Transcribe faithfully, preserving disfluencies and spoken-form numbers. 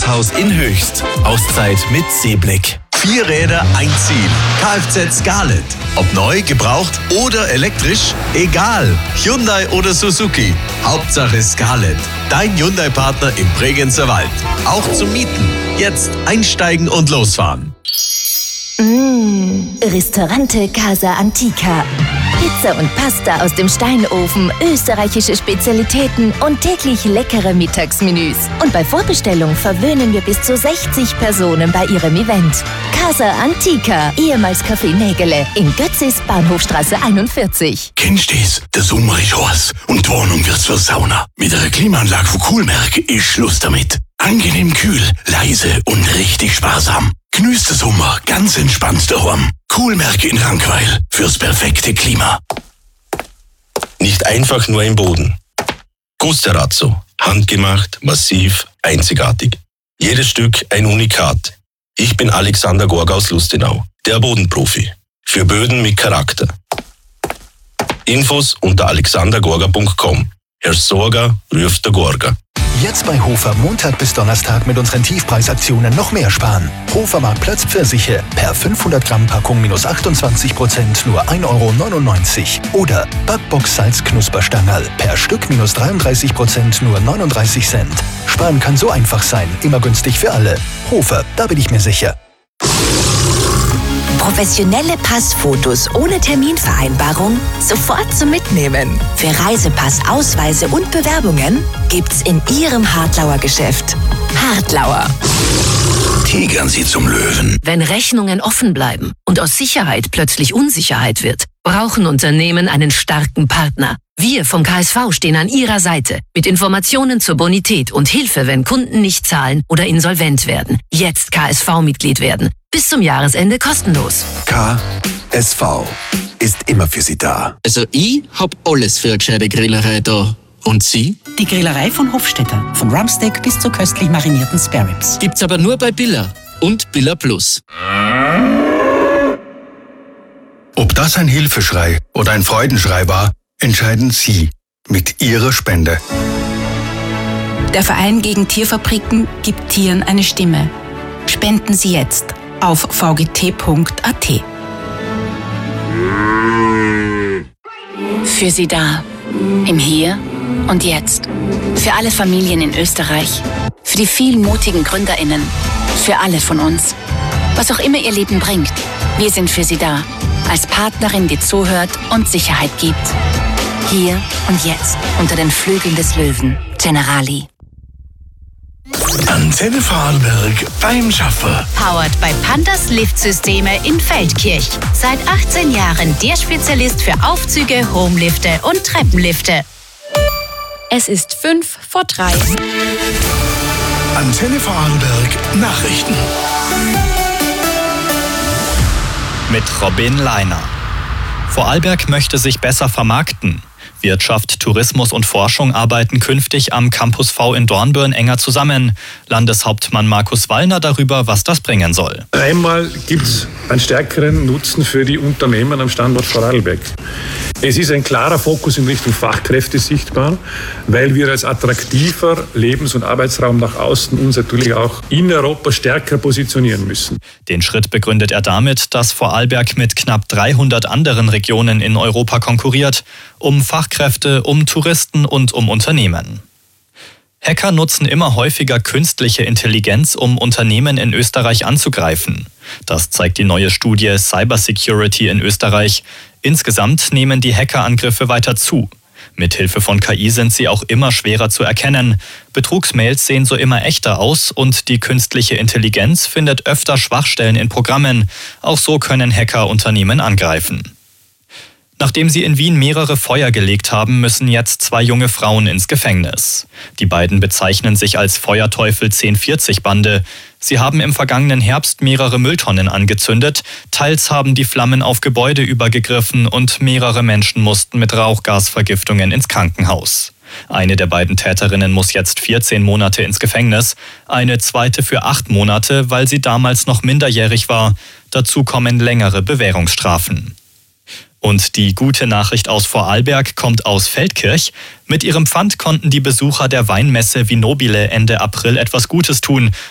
Autohaus in Höchst. Auszeit mit Seeblick. Vier Räder, ein Ziel. Kfz Scarlett. Ob neu, gebraucht oder elektrisch, egal. Hyundai oder Suzuki. Hauptsache Scarlett. Dein Hyundai-Partner im Bregenzer Wald. Auch zum Mieten. Jetzt einsteigen und losfahren. Mmh, Ristorante Casa Antica. Pizza und Pasta aus dem Steinofen, österreichische Spezialitäten und täglich leckere Mittagsmenüs. Und bei Vorbestellung verwöhnen wir bis zu sechzig Personen bei ihrem Event. Casa Antica, ehemals Café Nägele, in Götzis, Bahnhofstraße einundvierzig. Kennst du das? Der Sommer ist heiß und die Wohnung wird zur Sauna. Mit einer Klimaanlage von Coolmerk ist Schluss damit. Angenehm kühl, leise und richtig sparsam. Genießt den Sommer ganz entspannt daheim. Coolmerk in Rankweil fürs perfekte Klima. Nicht einfach nur im Boden. Gusterazzo. Handgemacht, massiv, einzigartig. Jedes Stück ein Unikat. Ich bin Alexander Gorga aus Lustenau, der Bodenprofi. Für Böden mit Charakter. Infos unter alexander gorga punkt com. Herr Sorger ruft der Gorga. Jetzt bei Hofer Montag bis Donnerstag mit unseren Tiefpreisaktionen noch mehr sparen. Hofer Marktplatz Pfirsiche per fünfhundert Gramm Packung minus achtundzwanzig Prozent nur ein Euro neunundneunzig. Oder Backbox Salz Knusperstangerl per Stück minus dreiunddreißig Prozent nur neununddreißig Cent. Sparen kann so einfach sein, immer günstig für alle. Hofer, da bin ich mir sicher. Professionelle Passfotos ohne Terminvereinbarung sofort zum Mitnehmen. Für Reisepass, Ausweise und Bewerbungen gibt's in Ihrem Hartlauer Geschäft. Hartlauer. Tigern Sie zum Löwen. Wenn Rechnungen offen bleiben und aus Sicherheit plötzlich Unsicherheit wird, brauchen Unternehmen einen starken Partner. Wir vom K S V stehen an Ihrer Seite mit Informationen zur Bonität und Hilfe, wenn Kunden nicht zahlen oder insolvent werden. Jetzt K S V-Mitglied werden. Bis zum Jahresende kostenlos. K S V ist immer für Sie da. Also ich hab alles für eine gescheite Grillerei da. Und Sie? Die Grillerei von Hofstetter. Von Rumpsteak bis zu köstlich marinierten Spare Ribs. Gibt's aber nur bei Billa und Billa Plus. Ob das ein Hilfeschrei oder ein Freudenschrei war, entscheiden Sie mit Ihrer Spende. Der Verein gegen Tierfabriken gibt Tieren eine Stimme. Spenden Sie jetzt auf v g t punkt a t. Für Sie da. Im Hier und Jetzt. Für alle Familien in Österreich. Für die vielen mutigen GründerInnen. Für alle von uns. Was auch immer Ihr Leben bringt. Wir sind für Sie da. Als Partnerin, die zuhört und Sicherheit gibt. Hier und jetzt. Unter den Flügeln des Löwen. Generali. Antenne Vorarlberg beim Schaffer. Powered by Pandas Liftsysteme in Feldkirch. Seit achtzehn Jahren der Spezialist für Aufzüge, Homelifte und Treppenlifte. Es ist fünf vor drei. Antenne Vorarlberg Nachrichten. Mit Robin Leiner. Vorarlberg möchte sich besser vermarkten. Wirtschaft, Tourismus und Forschung arbeiten künftig am Campus V in Dornbirn enger zusammen. Landeshauptmann Markus Wallner darüber, was das bringen soll. Einmal gibt es einen stärkeren Nutzen für die Unternehmen am Standort Vorarlberg. Es ist ein klarer Fokus in Richtung Fachkräfte sichtbar, weil wir als attraktiver Lebens- und Arbeitsraum nach außen uns natürlich auch in Europa stärker positionieren müssen. Den Schritt begründet er damit, dass Vorarlberg mit knapp dreihundert anderen Regionen in Europa konkurriert, um Fachkräfte, um Touristen und um Unternehmen. Hacker nutzen immer häufiger künstliche Intelligenz, um Unternehmen in Österreich anzugreifen. Das zeigt die neue Studie Cybersecurity in Österreich. Insgesamt nehmen die Hackerangriffe weiter zu. Mithilfe von K I sind sie auch immer schwerer zu erkennen. Betrugsmails sehen so immer echter aus und die künstliche Intelligenz findet öfter Schwachstellen in Programmen. Auch so können Hacker Unternehmen angreifen. Nachdem sie in Wien mehrere Feuer gelegt haben, müssen jetzt zwei junge Frauen ins Gefängnis. Die beiden bezeichnen sich als Feuerteufel zehn vierzig Bande. Sie haben im vergangenen Herbst mehrere Mülltonnen angezündet, teils haben die Flammen auf Gebäude übergegriffen und mehrere Menschen mussten mit Rauchgasvergiftungen ins Krankenhaus. Eine der beiden Täterinnen muss jetzt vierzehn Monate ins Gefängnis, eine zweite für acht Monate, weil sie damals noch minderjährig war. Dazu kommen längere Bewährungsstrafen. Und die gute Nachricht aus Vorarlberg kommt aus Feldkirch. Mit ihrem Pfand konnten die Besucher der Weinmesse Vinobile Ende April etwas Gutes tun.